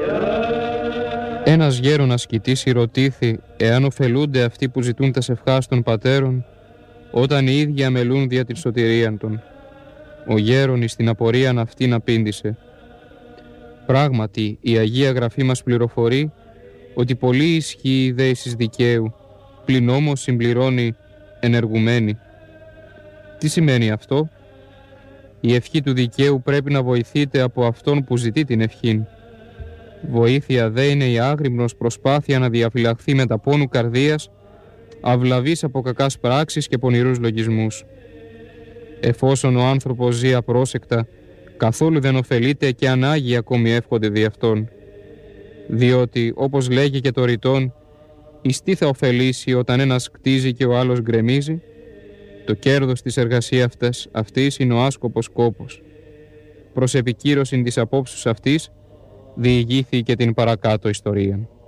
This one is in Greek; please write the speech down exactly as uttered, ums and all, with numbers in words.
Ένας γέρον ασκητής ηρωτήθη εάν ωφελούνται αυτοί που ζητούν τας ευχάς των πατέρων, όταν οι ίδιοι αμελούν δια την σωτηρίαν των. Ο γέρον εις την απορίαν αυτήν απήντησε: πράγματι η Αγία Γραφή μας πληροφορεί ότι πολύ ισχύει η δέησης δικαίου, πλην όμως συμπληρώνει ενεργουμένη. Τι σημαίνει αυτό? Η ευχή του δικαίου πρέπει να βοηθείται από αυτόν που ζητεί την ευχήν. Βοήθεια δε είναι η άγριμνος προσπάθεια να διαφυλαχθεί με τα πόνου καρδίας, αυλαβής από κακάς πράξεις και πονηρούς λογισμούς. Εφόσον ο άνθρωπος ζει απρόσεκτα, καθόλου δεν ωφελείται και αν άγιοι ακόμη εύχονται δι' αυτόν. Διότι, όπως λέγει και το ρητόν, εις τι θα ωφελήσει όταν ένας κτίζει και ο άλλος γκρεμίζει? Το κέρδος της εργασίας αυτής, αυτής είναι ο άσκοπος κόπος. Προς επικύρωσιν της απόψεως αυτής, διηγήθη και την παρακάτω ιστορία.